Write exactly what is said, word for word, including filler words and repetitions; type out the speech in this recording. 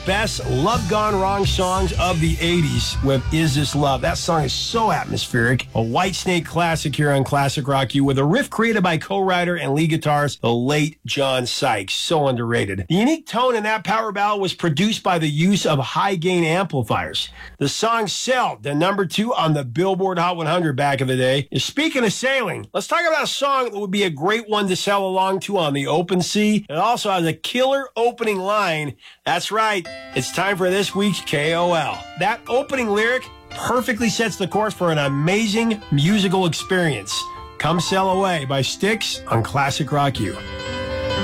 best Love Gone Wrong songs of the eighties with Is This Love. That song is so atmospheric. A Whitesnake classic here on Classic Rock U with a riff created by co-writer and lead guitarist, the late John Sykes. So underrated. The unique tone in that power ballad was produced by the use of high-gain amplifiers. The song sailed to number two on the Billboard Hot one hundred back in the day. Speaking of sailing, let's talk about a song that would be a great one to sail along to on the open sea. It also has a killer opening line. That's right. It's time for this week's K O L. That opening lyric perfectly sets the course for an amazing musical experience. Come Sail Away by Styx on Classic Rock U.